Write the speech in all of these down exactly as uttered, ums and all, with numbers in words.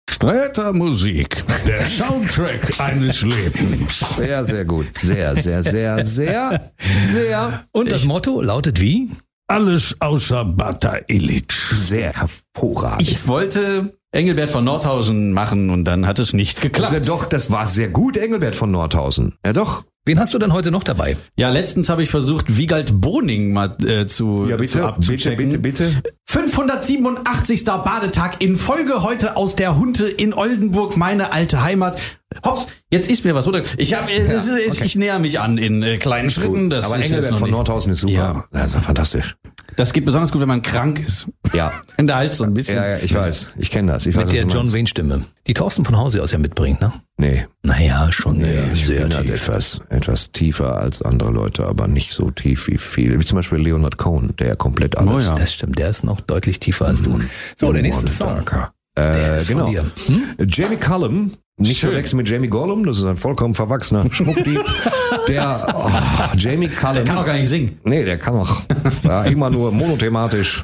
Sträter Musik, der Soundtrack eines Lebens. Sehr, sehr gut. Sehr, sehr, sehr, sehr, sehr. Und das ich, Motto lautet wie? Alles außer Bata Illich. Sehr hervorragend. Ich wollte Engelbert von Nordhausen machen und dann hat es nicht geklappt. Ja, doch, das war sehr gut, Engelbert von Nordhausen. Ja, doch. Wen hast du denn heute noch dabei? Ja, letztens habe ich versucht, Wiegald Boning mal äh, zu, ja, bitte, zu abzuchecken. Bitte, bitte, bitte. fünfhundertsiebenundachtzigster Badetag in Folge heute aus der Hunte in Oldenburg, meine alte Heimat. Hops, jetzt ist mir was, oder? Ich hab, ja, es, okay. ich, ich näher mich an in äh, kleinen Schritten. Das Aber ist Engelbert von Nordhausen ist super. Ja. Das ist fantastisch. Das geht besonders gut, wenn man krank ist. Ja. In der Hals so ein bisschen. Ja, ja, ich weiß. Ich kenne das. Ich Mit weiß, der John Wayne-Stimme. Die Thorsten von Hause aus ja mitbringt, ne? Nee. Naja, schon nee, sehr, ich sehr bin tief. Halt etwas, etwas tiefer als andere Leute, aber nicht so tief wie viele. Wie zum Beispiel Leonard Cohen, der komplett alles. Oh ja. Das stimmt, der ist noch deutlich tiefer als du. So, der nächste Song. Äh, ist genau. von dir. Hm? Jamie Cullum, nicht Schön. verwechseln mit Jamie Gollum, das ist ein vollkommen verwachsener Schmuckdieb. Der, oh, Jamie Cullum. Der kann auch gar nicht singen. Nee, der kann auch. Ja, immer nur monothematisch.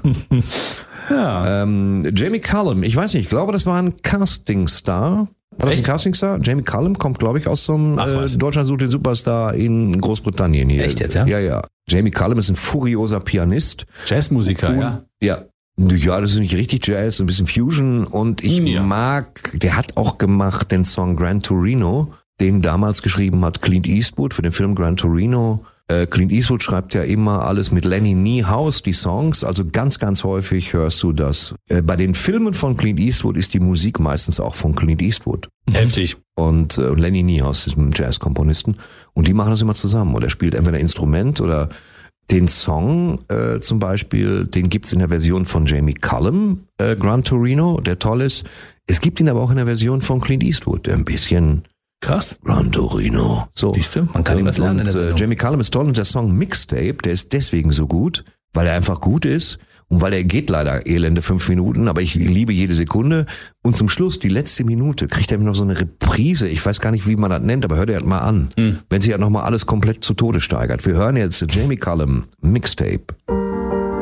Ja. Ähm, Jamie Cullum, ich weiß nicht, ich glaube, das war ein Castingstar. War das Echt? ein Castingstar? Jamie Cullum kommt, glaube ich, aus so einem Ach, äh, was. Deutschland sucht den Superstar in Großbritannien hier. Echt jetzt, ja? Ja, ja. Jamie Cullum ist ein furioser Pianist. Jazzmusiker, Und, ja. Ja. Ja, das ist nicht richtig Jazz, ein bisschen Fusion und ich Ja. mag, der hat auch gemacht den Song Gran Torino, den damals geschrieben hat Clint Eastwood für den Film Gran Torino. Äh, Clint Eastwood schreibt ja immer alles mit Lenny Niehaus, die Songs, also ganz, ganz häufig hörst du das. Äh, bei den Filmen von Clint Eastwood ist die Musik meistens auch von Clint Eastwood. Heftig. Und äh, Lenny Niehaus ist ein Jazzkomponisten und die machen das immer zusammen und er spielt entweder ein Instrument oder den Song äh, zum Beispiel, den gibt's in der Version von Jamie Cullum, äh, Gran Torino, der toll ist. Es gibt ihn aber auch in der Version von Clint Eastwood, der ein bisschen Krass. Gran Torino. So. Siehst du, man kann ihm was lernen in der Und äh, Sendung. Jamie Cullum ist toll und der Song Mixtape, der ist deswegen so gut, weil er einfach gut ist und weil er geht leider elende fünf Minuten, aber ich liebe jede Sekunde. Und zum Schluss, die letzte Minute, kriegt er noch so eine Reprise. Ich weiß gar nicht, wie man das nennt, aber hört er halt mal an. Hm. Wenn sich halt nochmal alles komplett zu Tode steigert. Wir hören jetzt Jamie Cullum Mixtape.